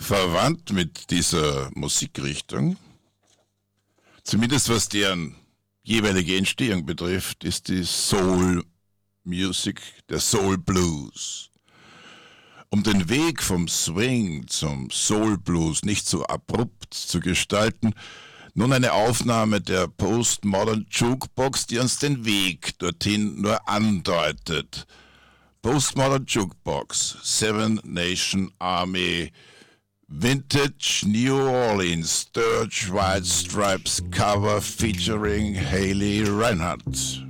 verwandt mit dieser Musikrichtung, zumindest was deren jeweilige Entstehung betrifft, ist die Soul Music, der Soul Blues. Um den Weg vom Swing zum Soul Blues nicht so abrupt zu gestalten, nun eine Aufnahme der Postmodern Jukebox, die uns den Weg dorthin nur andeutet. Postmodern Jukebox, Seven Nation Army, Vintage New Orleans, Sturge White Stripes cover featuring Haley Reinhardt.